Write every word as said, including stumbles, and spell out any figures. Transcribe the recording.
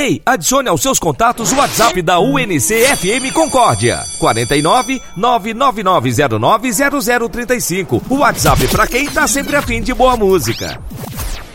Ei, adicione aos seus contatos o WhatsApp da U N C F M Concórdia. quatro nove nove nove nove zero nove zero zero três cinco. O WhatsApp pra quem tá sempre afim de boa música.